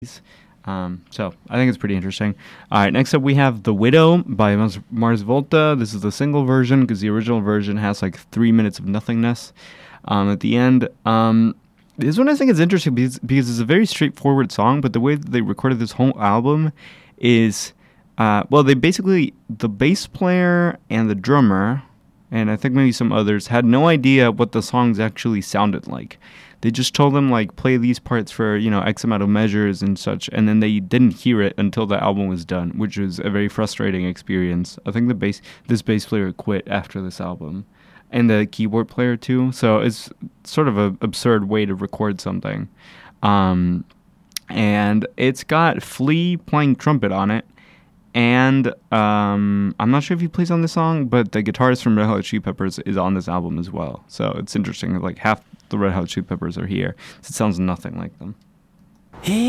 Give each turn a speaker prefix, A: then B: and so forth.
A: So I think it's pretty interesting. All right, next up we have The Widow by Mars Volta. This is the single version because the original version has like 3 minutes of nothingness at the end. This one I think is interesting because it's a very straightforward song, but the way that they recorded this whole album is, they basically, the bass player and the drummer, and I think maybe some others, had no idea what the songs actually sounded like. They just told them, like, play these parts for, X amount of measures and such, and then they didn't hear it until the album was done, which was a very frustrating experience. I think this bass player quit after this album, and the keyboard player too, so it's sort of an absurd way to record something. And it's got Flea playing trumpet on it, and I'm not sure if he plays on this song, but the guitarist from Red Hot Chili Peppers is on this album as well. So it's interesting, like half the Red Hot Chili Peppers are here. It sounds nothing like them.